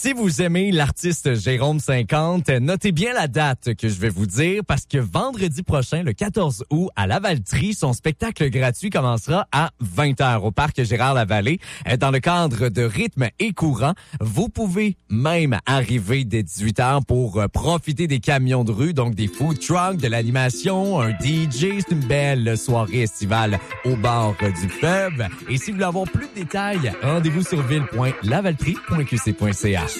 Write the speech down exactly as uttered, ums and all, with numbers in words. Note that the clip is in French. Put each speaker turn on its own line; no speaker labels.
Si vous aimez l'artiste Jérôme cinquante, notez bien la date que je vais vous dire parce que vendredi prochain, le quatorze août, à Lavaltrie, son spectacle gratuit commencera à vingt heures au parc Gérard-Lavallée. Dans le cadre de Rythme et Courant, vous pouvez même arriver dès dix-huit heures pour profiter des camions de rue, donc des food trucks, de l'animation, un D J. C'est une belle soirée estivale au bord du pub. Et si vous voulez avoir plus de détails, rendez-vous sur ville point lavaltrie point q c point c h.